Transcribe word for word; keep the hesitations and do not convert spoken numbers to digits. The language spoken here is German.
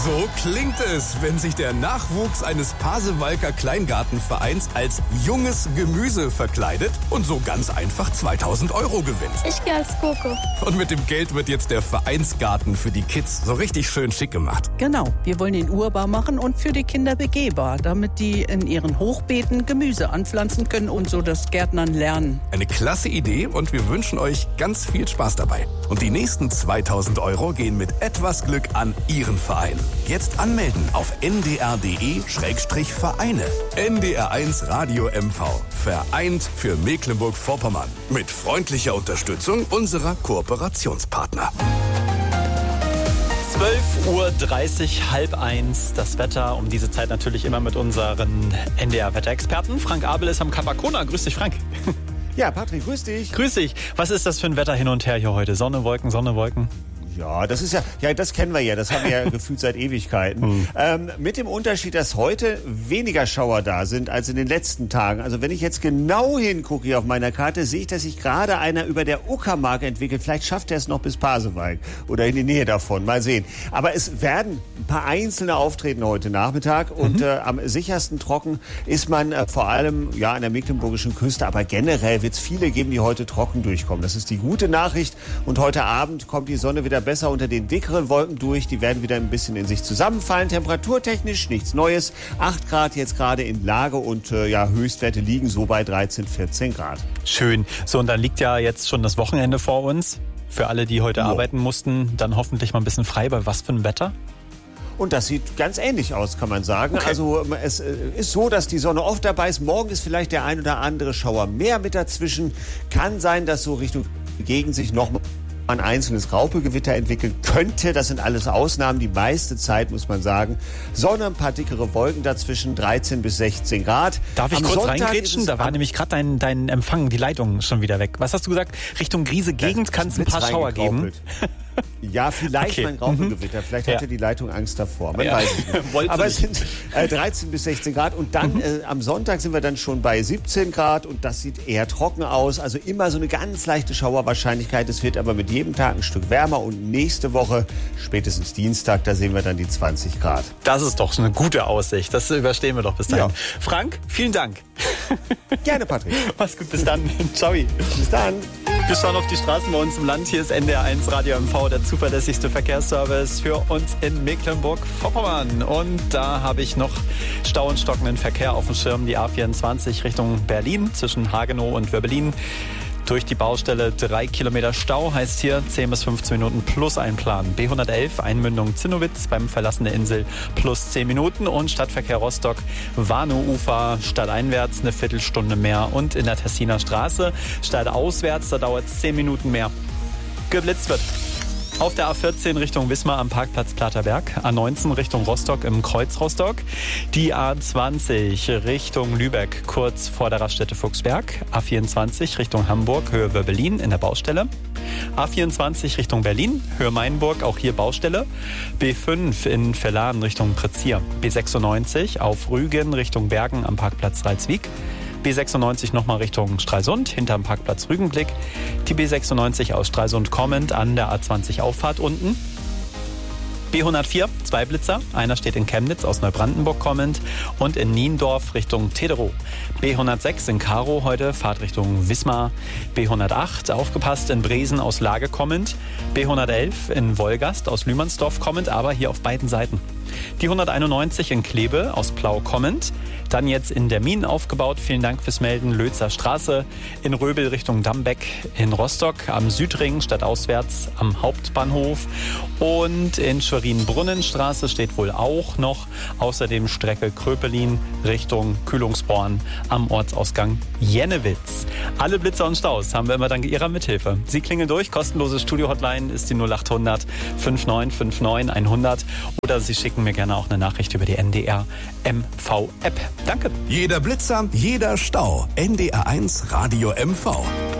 So klingt es, wenn sich der Nachwuchs eines Pasewalker Kleingartenvereins als junges Gemüse verkleidet und so ganz einfach zweitausend Euro gewinnt. Ich gehe als Coco. Und mit dem Geld wird jetzt der Vereinsgarten für die Kids so richtig schön schick gemacht. Genau, wir wollen ihn urbar machen und für die Kinder begehbar, damit die in ihren Hochbeeten Gemüse anpflanzen können und so das Gärtnern lernen. Eine klasse Idee und wir wünschen euch ganz viel Spaß dabei. Und die nächsten zweitausend Euro gehen mit etwas Glück an Ihren Verein. Jetzt anmelden auf n d r punkt d e Schrägstrich Vereine. N D R eins Radio M V. Vereint für Mecklenburg-Vorpommern. Mit freundlicher Unterstützung unserer Kooperationspartner. zwölf Uhr dreißig, halb eins. Das Wetter um diese Zeit natürlich immer mit unseren N D R-Wetterexperten. Frank Abel ist am Capacona. Grüß dich, Frank. Ja, Patrick, grüß dich. Grüß dich. Was ist das für ein Wetter hin und her hier heute? Sonne, Wolken, Sonne, Wolken? Ja, das ist ja, ja, das kennen wir ja, das haben wir ja gefühlt seit Ewigkeiten. Mhm. Ähm, mit dem Unterschied, dass heute weniger Schauer da sind als in den letzten Tagen. Also wenn ich jetzt genau hingucke hier auf meiner Karte, sehe ich, dass sich gerade einer über der Uckermark entwickelt. Vielleicht schafft er es noch bis Pasewalk oder in die Nähe davon. Mal sehen. Aber es werden ein paar einzelne auftreten heute Nachmittag und mhm. äh, am sichersten trocken ist man äh, vor allem ja an der mecklenburgischen Küste. Aber generell wird es viele geben, die heute trocken durchkommen. Das ist die gute Nachricht. Und heute Abend kommt die Sonne wieder besser unter den dickeren Wolken durch. Die werden wieder ein bisschen in sich zusammenfallen. Temperaturtechnisch nichts Neues. acht Grad jetzt gerade in Lage und äh, ja, Höchstwerte liegen so bei dreizehn, vierzehn Grad. Schön. So, und dann liegt ja jetzt schon das Wochenende vor uns. Für alle, die heute ja. arbeiten mussten, dann hoffentlich mal ein bisschen frei. Bei was für ein Wetter? Und das sieht ganz ähnlich aus, kann man sagen. Okay. Also es ist so, dass die Sonne oft dabei ist. Morgen ist vielleicht der ein oder andere Schauer mehr mit dazwischen. Kann sein, dass so Richtung Gegend sich noch ein einzelnes Graupelgewitter entwickeln könnte. Das sind alles Ausnahmen. Die meiste Zeit, muss man sagen, Sonne, ein paar dickere Wolken dazwischen, dreizehn bis sechzehn Grad. Darf ich Am kurz Sonntag reingrätschen? Da war nämlich gerade dein, dein Empfang, die Leitung schon wieder weg. Was hast du gesagt? Richtung Griese-Gegend kann es ein paar Schauer geben? Ja, vielleicht okay. mein Graupelgewitter. Vielleicht ja. hatte die Leitung Angst davor. Man ja. weiß es nicht. Aber es sind äh, dreizehn bis sechzehn Grad. Und dann mhm. äh, am Sonntag sind wir dann schon bei siebzehn Grad. Und das sieht eher trocken aus. Also immer so eine ganz leichte Schauerwahrscheinlichkeit. Es wird aber mit jedem Tag ein Stück wärmer. Und nächste Woche, spätestens Dienstag, da sehen wir dann die zwanzig Grad. Das ist doch eine gute Aussicht. Das überstehen wir doch bis dahin. Ja. Frank, vielen Dank. Gerne, Patrick. Mach's gut, bis dann. Ciao. Bis dann. Wir schauen auf die Straßen bei uns im Land. Hier ist N D R eins Radio M V, der zuverlässigste Verkehrsservice für uns in Mecklenburg-Vorpommern. Und da habe ich noch Stau und stockenden Verkehr auf dem Schirm. Die A vierundzwanzig Richtung Berlin zwischen Hagenow und Wöbbelin. Durch die Baustelle drei Kilometer Stau, heißt hier zehn bis fünfzehn Minuten plus einplanen. B hundertelf Einmündung Zinnowitz beim Verlassen der Insel plus zehn Minuten und Stadtverkehr Rostock Warnow-Ufer stadteinwärts eine Viertelstunde mehr und in der Tessiner Straße stadtauswärts, da dauert es zehn Minuten mehr. Geblitzt wird. Auf der A vierzehn Richtung Wismar am Parkplatz Platterberg, A neunzehn Richtung Rostock im Kreuz Rostock, die A zwanzig Richtung Lübeck kurz vor der Raststätte Fuchsberg, A vierundzwanzig Richtung Hamburg, Höhe Wöbbelin in der Baustelle, A vierundzwanzig Richtung Berlin, Höhe Mainburg, auch hier Baustelle, B fünf in Verladen Richtung Prezier, B sechsundneunzig auf Rügen Richtung Bergen am Parkplatz Reitswijk, B sechsundneunzig nochmal Richtung Stralsund, hinterm Parkplatz Rügenblick. Die B sechsundneunzig aus Stralsund kommend an der A zwanzig Auffahrt unten. B hundertvier, zwei Blitzer. Einer steht in Chemnitz aus Neubrandenburg kommend und in Niendorf Richtung Tederow. B hundertsechs in Karow heute, Fahrt Richtung Wismar. B hundertacht, aufgepasst, in Bresen aus Lage kommend. B hundertelf in Wolgast aus Lühmannsdorf kommend, aber hier auf beiden Seiten. Die hunderteinundneunzig in Kleve aus Plau kommend. Dann jetzt in der Minen aufgebaut. Vielen Dank fürs Melden. Lötzer Straße in Röbel Richtung Dambeck in Rostock. Am Südring stadtauswärts am Hauptbahnhof. Und in Schwerin-Brunnenstraße steht wohl auch noch. Außerdem Strecke Kröpelin Richtung Kühlungsborn am Ortsausgang Jennewitz. Alle Blitzer und Staus haben wir immer dank Ihrer Mithilfe. Sie klingeln durch. Kostenlose Studio-Hotline ist die null acht hundert neunundfünfzig neunundfünfzig hundert. Oder Sie schicken mir gerne auch eine Nachricht über die N D R M V App. Danke. Jeder Blitzer, jeder Stau. N D R eins Radio M V.